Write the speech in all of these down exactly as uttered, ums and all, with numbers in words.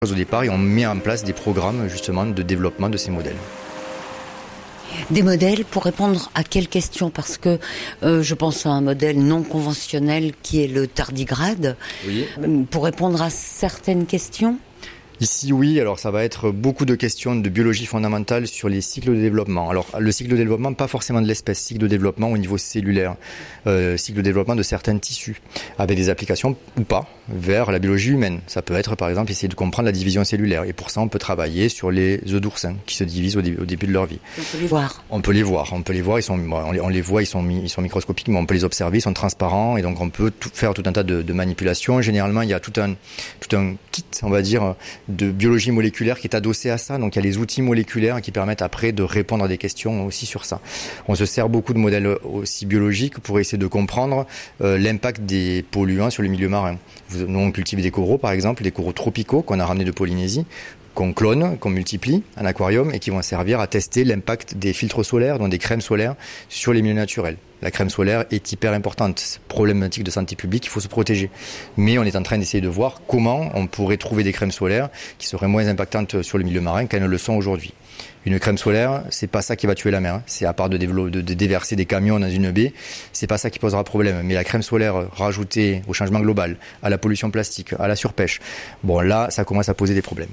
Au départ, et on met en place des programmes justement de développement de ces modèles. Des modèles pour répondre à quelles questions ? Parce que euh, je pense à un modèle non conventionnel qui est le tardigrade, Oui. pour répondre à certaines questions. Ici, oui, alors ça va être beaucoup de questions de biologie fondamentale sur les cycles de développement. Alors, le cycle de développement, pas forcément de l'espèce, cycle de développement au niveau cellulaire, euh, cycle de développement de certains tissus, avec des applications ou pas vers la biologie humaine. Ça peut être, par exemple, essayer de comprendre la division cellulaire. Et pour ça, on peut travailler sur les œufs d'oursin qui se divisent au, dé- au début de leur vie. On peut les voir. On peut les voir, on peut les voir, ils sont, on les, on les voit, ils sont, ils sont microscopiques, mais on peut les observer, ils sont transparents, et donc on peut tout, faire tout un tas de, de manipulations. Généralement, il y a tout un, tout un kit, on va dire, de biologie moléculaire qui est adossé à ça. Donc il y a les outils moléculaires qui permettent après de répondre à des questions aussi sur ça. On se sert beaucoup de modèles aussi biologiques pour essayer de comprendre euh, l'impact des polluants sur le milieu marin. Nous, on cultive des coraux, par exemple, des coraux tropicaux qu'on a ramenés de Polynésie, qu'on clone, qu'on multiplie en aquarium et qui vont servir à tester l'impact des filtres solaires, donc des crèmes solaires, sur les milieux naturels. La crème solaire est hyper importante, c'est problématique de santé publique, il faut se protéger. Mais on est en train d'essayer de voir comment on pourrait trouver des crèmes solaires qui seraient moins impactantes sur le milieu marin qu'elles ne le sont aujourd'hui. Une crème solaire, c'est pas ça qui va tuer la mer. C'est à part de, développer, de, de déverser des camions dans une baie, c'est pas ça qui posera problème. Mais la crème solaire rajoutée au changement global, à la pollution plastique, à la surpêche, bon là, ça commence à poser des problèmes.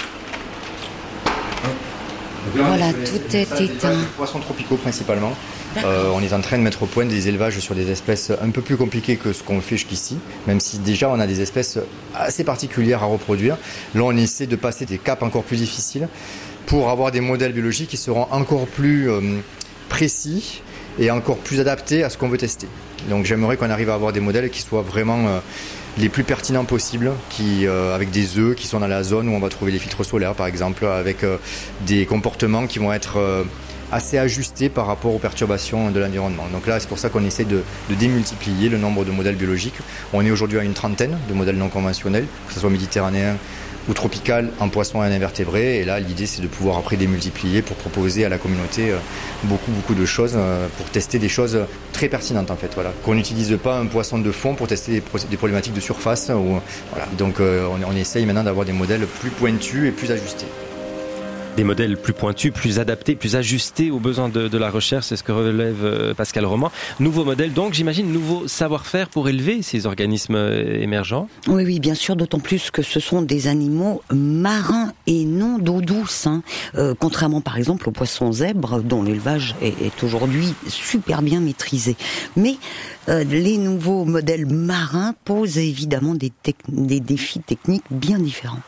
Voilà, tout est éteint. Poissons tropicaux principalement. Euh, on est en train de mettre au point des élevages sur des espèces un peu plus compliquées que ce qu'on fait jusqu'ici, même si déjà on a des espèces assez particulières à reproduire. Là, on essaie de passer des caps encore plus difficiles pour avoir des modèles biologiques qui seront encore plus euh, précis et encore plus adaptés à ce qu'on veut tester. Donc j'aimerais qu'on arrive à avoir des modèles qui soient vraiment euh, les plus pertinents possibles, qui, euh, avec des œufs qui sont dans la zone où on va trouver les filtres solaires par exemple, avec euh, des comportements qui vont être euh, assez ajustés par rapport aux perturbations de l'environnement. Donc là, c'est pour ça qu'on essaie de, de démultiplier le nombre de modèles biologiques. On est aujourd'hui à une trentaine de modèles non conventionnels, que ce soit méditerranéens ou tropical en poisson et en invertébrés. Et là, l'idée, c'est de pouvoir après démultiplier pour proposer à la communauté beaucoup, beaucoup de choses, pour tester des choses très pertinentes, en fait. Voilà. Qu'on n'utilise pas un poisson de fond pour tester des, des problématiques de surface. Ou, voilà. Donc, on, on essaye maintenant d'avoir des modèles plus pointus et plus ajustés. Des modèles plus pointus, plus adaptés, plus ajustés aux besoins de, de la recherche, c'est ce que relève Pascal Roman. Nouveau modèle, donc j'imagine, nouveau savoir-faire pour élever ces organismes émergents. Oui, oui, bien sûr, d'autant plus que ce sont des animaux marins et non d'eau douce. Hein. Euh, contrairement par exemple aux poissons zèbres, dont l'élevage est, est aujourd'hui super bien maîtrisé. Mais euh, les nouveaux modèles marins posent évidemment des, tec- des défis techniques bien différents.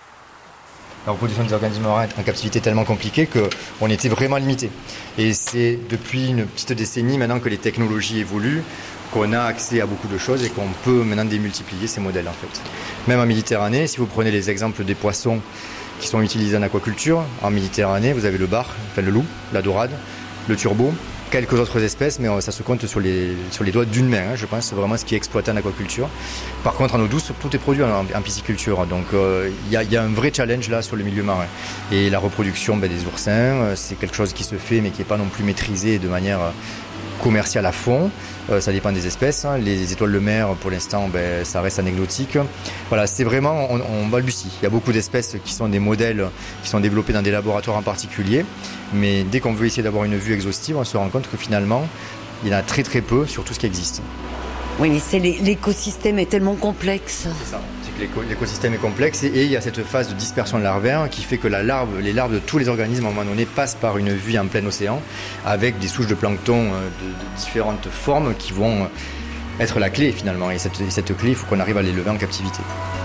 La reproduction des organismes marins en captivité est tellement compliquée qu'on était vraiment limité. Et c'est depuis une petite décennie maintenant que les technologies évoluent, qu'on a accès à beaucoup de choses et qu'on peut maintenant démultiplier ces modèles en fait. Même en Méditerranée, si vous prenez les exemples des poissons qui sont utilisés en aquaculture, en Méditerranée, vous avez le bar, enfin le loup, la dorade, le turbo, quelques autres espèces, mais ça se compte sur les, sur les doigts d'une main, hein, je pense, c'est vraiment ce qui est exploité en aquaculture. Par contre, en eau douce, tout est produit en, en pisciculture, donc il euh, y, y a un vrai challenge là sur le milieu marin. Et la reproduction ben, des oursins, euh, c'est quelque chose qui se fait, mais qui n'est pas non plus maîtrisé de manière euh, commerciale à fond. Euh, ça dépend des espèces. Hein. Les étoiles de mer, pour l'instant, ben, ça reste anecdotique. Voilà, c'est vraiment, on, on balbutie. Il y a beaucoup d'espèces qui sont des modèles qui sont développés dans des laboratoires en particulier. Mais dès qu'on veut essayer d'avoir une vue exhaustive, on se rend compte que finalement, il y en a très très peu sur tout ce qui existe. Oui, mais c'est l'écosystème est tellement complexe. C'est ça, c'est que l'écosystème est complexe et, et il y a cette phase de dispersion larvaire qui fait que la larve, les larves de tous les organismes à un moment donné passent par une vie en plein océan avec des souches de plancton de, de différentes formes qui vont être la clé finalement. Et cette, et cette clé, il faut qu'on arrive à l'élever en captivité.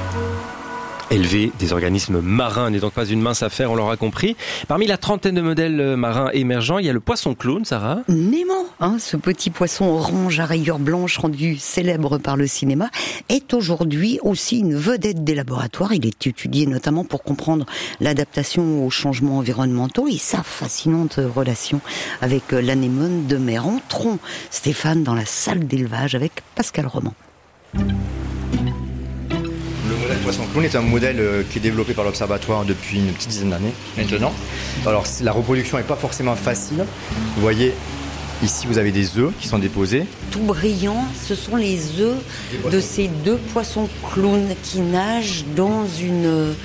Élever des organismes marins n'est donc pas une mince affaire, on l'aura compris. Parmi la trentaine de modèles marins émergents, il y a le poisson clown, Sarah. Nemo, hein, ce petit poisson orange à rayures blanches rendu célèbre par le cinéma, est aujourd'hui aussi une vedette des laboratoires. Il est étudié notamment pour comprendre l'adaptation aux changements environnementaux et sa fascinante relation avec l'anémone de mer. Entrons, Stéphane, dans la salle d'élevage avec Pascal Roman. Le modèle poisson clown est un modèle qui est développé par l'Observatoire depuis une petite dizaine d'années maintenant. Alors la reproduction n'est pas forcément facile. Vous voyez, ici vous avez des œufs qui sont déposés. Tout brillant, ce sont les œufs de ces deux poissons clowns qui nagent dans une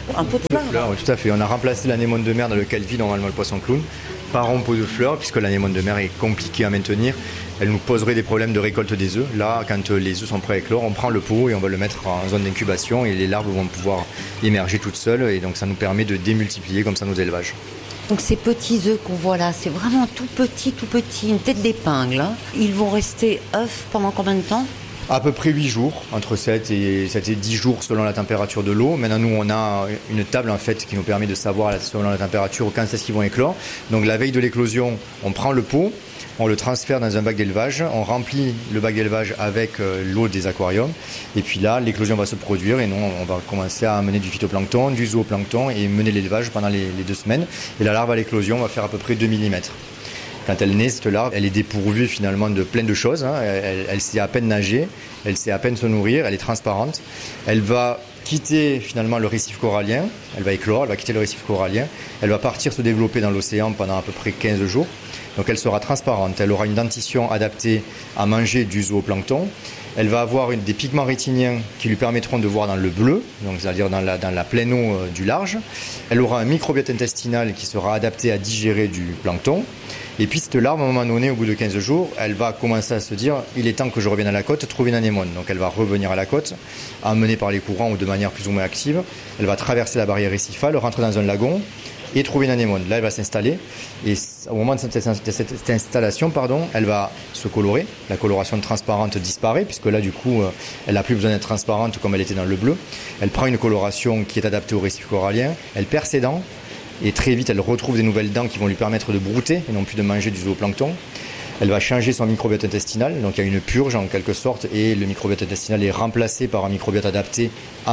un pot de fleurs. fleurs, oui, tout à fait. On a remplacé l'anémone de mer dans lequel vit normalement le poisson clown par un pot de fleurs, puisque l'anémone de mer est compliquée à maintenir. Elle nous poserait des problèmes de récolte des œufs. Là, quand les œufs sont prêts à éclore, on prend le pot et on va le mettre en zone d'incubation et les larves vont pouvoir émerger toutes seules. Et donc ça nous permet de démultiplier comme ça nos élevages. Donc ces petits œufs qu'on voit là, c'est vraiment tout petit, tout petit, une tête d'épingle. Hein. Ils vont rester œufs pendant combien de temps ? À peu près huit jours, entre sept et dix jours selon la température de l'eau. Maintenant, nous, on a une table en fait qui nous permet de savoir selon la température quand est-ce qu'ils vont éclore. Donc la veille de l'éclosion, on prend le pot, on le transfère dans un bac d'élevage, on remplit le bac d'élevage avec l'eau des aquariums. Et puis là, l'éclosion va se produire et nous, on va commencer à amener du phytoplancton, du zooplancton et mener l'élevage pendant les, les deux semaines. Et la larve à l'éclosion va faire à peu près deux millimètres. Quand elle naît, cette larve, elle est dépourvue finalement de plein de choses. Hein. Elle, elle sait à peine nager, elle sait à peine se nourrir, elle est transparente. Elle va quitter finalement le récif corallien, elle va éclore, elle va quitter le récif corallien. Elle va partir se développer dans l'océan pendant à peu près quinze jours. Donc elle sera transparente, elle aura une dentition adaptée à manger du zooplancton. Elle va avoir une, des pigments rétiniens qui lui permettront de voir dans le bleu, donc c'est-à-dire dans la, dans la pleine eau euh, du large. Elle aura un microbiote intestinal qui sera adapté à digérer du plancton. Et puis cette larve, à un moment donné, au bout de quinze jours, elle va commencer à se dire « il est temps que je revienne à la côte, trouver une anémone ». Donc elle va revenir à la côte, emmenée par les courants ou de manière plus ou moins active. Elle va traverser la barrière récifale, rentrer dans un lagon et trouver une anémone. Là, elle va s'installer et au moment de cette, de cette installation, pardon, elle va se colorer. La coloration transparente disparaît puisque là, du coup, elle n'a plus besoin d'être transparente comme elle était dans le bleu. Elle prend une coloration qui est adaptée au récif corallien. Elle perd ses dents. Et très vite, elle retrouve des nouvelles dents qui vont lui permettre de brouter et non plus de manger du zooplancton. Elle va changer son microbiote intestinal, donc il y a une purge en quelque sorte, et le microbiote intestinal est remplacé par un microbiote adapté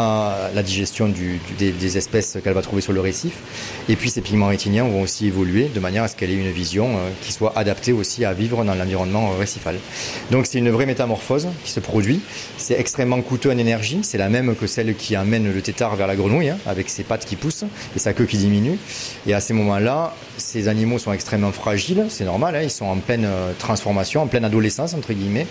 à la digestion du, du, des, des espèces qu'elle va trouver sur le récif. Et puis ces pigments rétiniens vont aussi évoluer de manière à ce qu'elle ait une vision euh, qui soit adaptée aussi à vivre dans l'environnement récifal. Donc c'est une vraie métamorphose qui se produit. C'est extrêmement coûteux en énergie, c'est la même que celle qui amène le tétard vers la grenouille, hein, avec ses pattes qui poussent et sa queue qui diminue. Et à ces moments-là, ces animaux sont extrêmement fragiles, c'est normal, hein, ils sont en pleine euh, transformation, en pleine adolescence entre guillemets.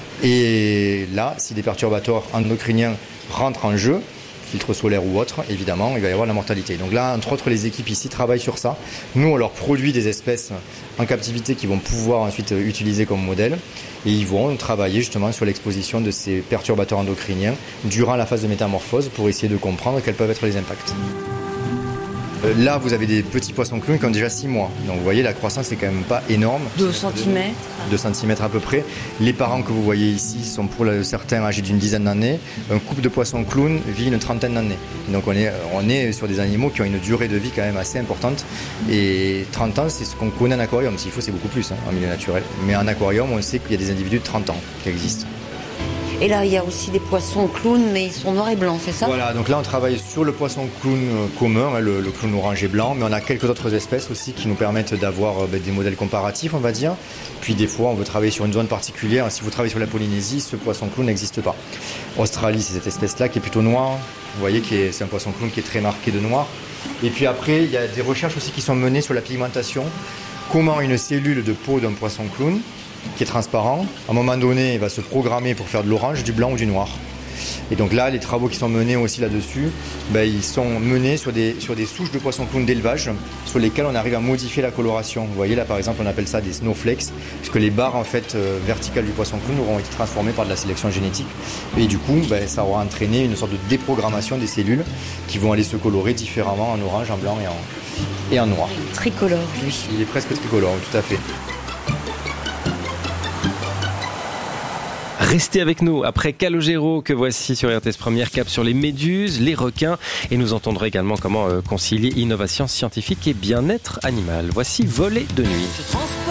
Et là, si des perturbateurs endocriniens rentrent en jeu, filtre solaire ou autre, évidemment, il va y avoir la mortalité. Donc là, entre autres, les équipes ici travaillent sur ça. Nous, on leur produit des espèces en captivité qu'ils vont pouvoir ensuite utiliser comme modèle. Et ils vont travailler justement sur l'exposition de ces perturbateurs endocriniens durant la phase de métamorphose pour essayer de comprendre quels peuvent être les impacts. Là, vous avez des petits poissons clowns qui ont déjà six mois. Donc, vous voyez, la croissance est quand même pas énorme. deux centimètres. deux centimètres à peu près. Les parents que vous voyez ici sont pour certains âgés d'une dizaine d'années. Un couple de poissons clowns vit une trentaine d'années. Donc, on est, on est sur des animaux qui ont une durée de vie quand même assez importante. Et trente ans, c'est ce qu'on connaît en aquarium. S'il faut, c'est beaucoup plus hein, en milieu naturel. Mais en aquarium, on sait qu'il y a des individus de trente ans qui existent. Et là, il y a aussi des poissons clowns, mais ils sont noirs et blancs, c'est ça ? Voilà, donc là, on travaille sur le poisson clown commun, hein, le, le clown orange et blanc, mais on a quelques autres espèces aussi qui nous permettent d'avoir euh, des modèles comparatifs, on va dire. Puis des fois, on veut travailler sur une zone particulière. Si vous travaillez sur la Polynésie, ce poisson clown n'existe pas. Australie, c'est cette espèce-là qui est plutôt noire. Vous voyez que c'est un poisson clown qui est très marqué de noir. Et puis après, il y a des recherches aussi qui sont menées sur la pigmentation. Comment une cellule de peau d'un poisson clown qui est transparent, à un moment donné, il va se programmer pour faire de l'orange, du blanc ou du noir. Et donc là, les travaux qui sont menés aussi là-dessus, ben, ils sont menés sur des, sur des souches de poissons clowns d'élevage sur lesquelles on arrive à modifier la coloration. Vous voyez là, par exemple, on appelle ça des snowflakes, puisque les barres en fait, euh, verticales du poisson clown auront été transformées par de la sélection génétique. Et du coup, ben, ça aura entraîné une sorte de déprogrammation des cellules qui vont aller se colorer différemment en orange, en blanc et en, et en noir. Tricolore, lui. Il est presque tricolore, tout à fait. Restez avec nous après Calogero que voici sur R T S Première, cap sur les méduses, les requins et nous entendrons également comment concilier innovation scientifique et bien-être animal. Voici Voler de nuit.